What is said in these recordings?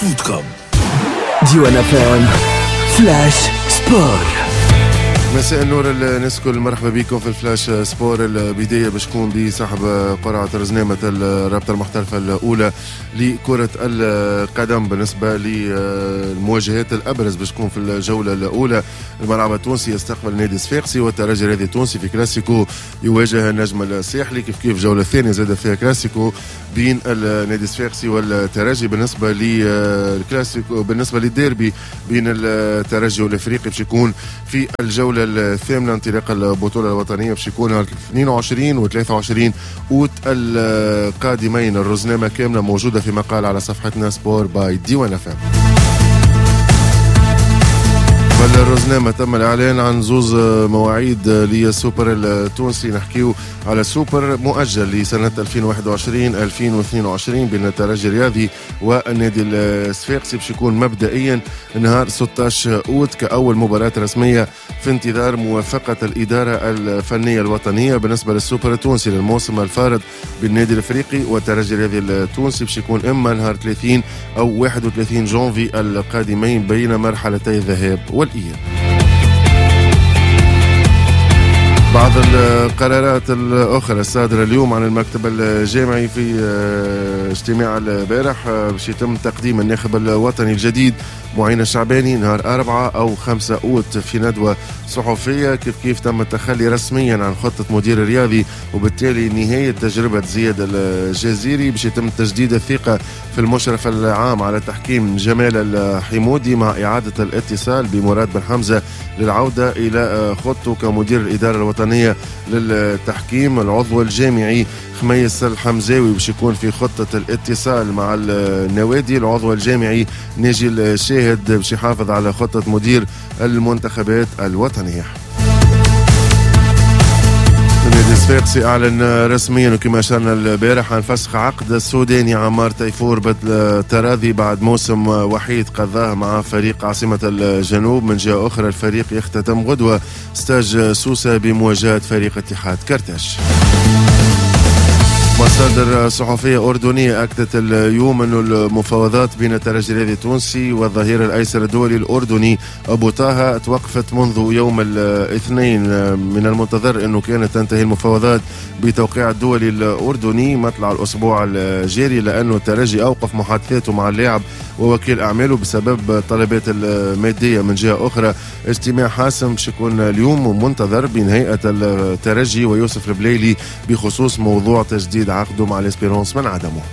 .com. ديوان FM فلاش سبور. مساء النور الناس الكل، مرحبا بكم في الفلاش سبور. البداية باش تكون بسحب قرعة رزنامة الرابطة المحترفة الأولى لكرة القدم. بالنسبة للمواجهات الأبرز باش تكون في الجولة الأولى، الملعب التونسي يستقبل نادي صفاقسي، والترجي الرياضي التونسي في كلاسيكو يواجه النجم الساحلي. كيف جولة ثانية زاد فيها كلاسيكو بين النادي الصفاقسي والترجي. بالنسبة للكلاسيكو، بالنسبة للديربي بين الترجي والافريقي باش يكون في الجولة الثامنة انطلاق البطولة الوطنية، باش يكون 22 و 23 أوت القادمين. الرزنامة كاملة موجودة في مقال على صفحتنا سبور باي ديوان FM. بالرزنامة تم الإعلان عن زوز مواعيد للسوبر التونسي. نحكيو على سوبر مؤجل لسنة 2021-2022 بين الترجي الرياضي والنادي الصفاقسي، باش يكون مبدئيا نهار 16 أوت كأول مباراة رسمية في انتظار موافقة الإدارة الفنية الوطنية. بالنسبة للسوبر التونسي للموسم الفارض بالنادي الافريقي والترجي الرياضي التونسي، باش يكون إما نهار 30 أو 31 جونفي القادمين بين مرحلتي الذهاب والإياب. بعض القرارات الأخرى الصادرة اليوم عن المكتب الجامعي في اجتماع البارح، باش يتم تقديم الناخب الوطني الجديد معين الشعباني نهار 4 أو 5 أوت في ندوة صحفية. كيف تم التخلي رسميا عن خطة مدير الرياضي، وبالتالي نهاية تجربة زياد الجزيري. باش يتم تجديد الثقة في المشرف العام على التحكيم جمال الحمودي مع إعادة الاتصال بمراد بن حمزة للعودة إلى خطه كمدير الإدارة الوطنية للتحكيم. العضو الجامعي خميس الحمزاوي باش يكون في خطة الاتصال مع النوادي. العضو الجامعي ناجي الشاهد باش يحافظ على خطة مدير المنتخبات الوطنية. النادي الصفاقسي أعلن رسميا وكما أشرنا البارح عن فسخ عقد السوداني عمار تيفور بالتراضي بعد موسم وحيد قضاه مع فريق عاصمة الجنوب. من جهة أخرى الفريق يختتم غدوة ستاج سوسة بمواجهة فريق اتحاد كرتاج. مصادر صحفية أردنية أكدت اليوم أن المفاوضات بين الترجي الرياضي التونسي والظهير الأيسر الدولي الأردني أبو طه توقفت منذ يوم الاثنين. من المنتظر أنه كانت تنتهي المفاوضات بتوقيع الدولي الأردني مطلع الأسبوع الجاري، لأنه الترجي أوقف محادثاته مع اللاعب ووكيل أعماله بسبب طلبات المادية. من جهة أخرى اجتماع حاسم باش يكون اليوم منتظر بين هيئة الترجي ويوسف البليلي بخصوص موضوع تجديد عقده مع الاسبيرونس من عدمه.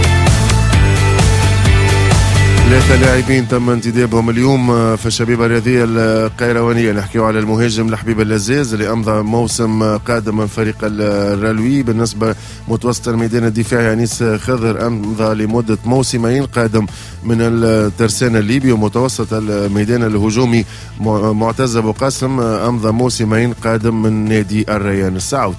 3 لاعبين تم انتدابهم اليوم في الشبيبة الرياضية القيروانية. نحكيو على المهاجم لحبيب اللزاز اللي أمضى موسم قادم من فريق الرالوي. بالنسبة متوسط الميدان الدفاعي أنيس خضر أمضى لمدة موسمين قادم من الترسانة الليبي. ومتوسط الميدان الهجومي معتز أبو قاسم أمضى موسمين قادم من نادي الريان السعودي.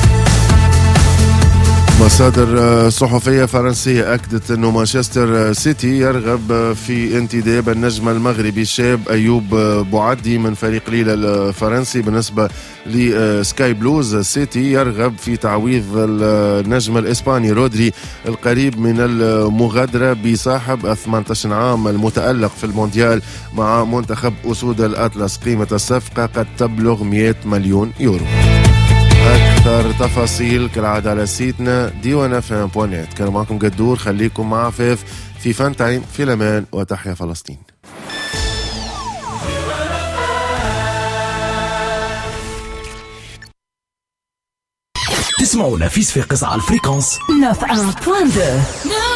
مصادر صحفية فرنسية أكدت أنه مانشستر سيتي يرغب في انتداب النجم المغربي الشاب أيوب بوعدي من فريق ليل الفرنسي. بالنسبة لسكاي بلوز، سيتي يرغب في تعويض النجم الإسباني رودري القريب من المغادرة بصاحب 18 عام المتألق في المونديال مع منتخب أسود الأطلس. قيمة الصفقة قد تبلغ 100 مليون يورو. أكثر تفاصيل كالعادة على سيتنا ديوان FM.net. كان معكم قدور، خليكم مع عفاف في فان تايم. في الأمان وتحيا فلسطين. تسمعونا في صفاقس على الفريكونس 91.2.